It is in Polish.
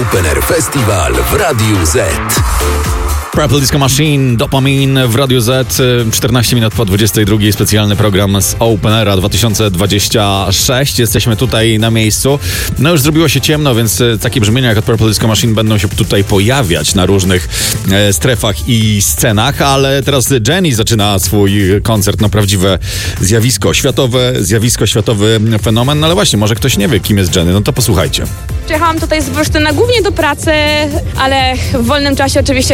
Open Air Festival w Radiu Z. Purple Disco Machine, Dopamine w Radiu Z, 14 minut po 22, specjalny program z Open Aira 2026. Jesteśmy tutaj na miejscu. No już zrobiło się ciemno, więc takie brzmienia jak od Purple Disco Machine będą się tutaj pojawiać na różnych strefach i scenach, ale teraz Jenny zaczyna swój koncert, no prawdziwe zjawisko, światowy fenomen, no ale właśnie, może ktoś nie wie, kim jest Jenny, no to posłuchajcie. Przyjechałam tutaj z Bursztyna głównie do pracy, ale w wolnym czasie oczywiście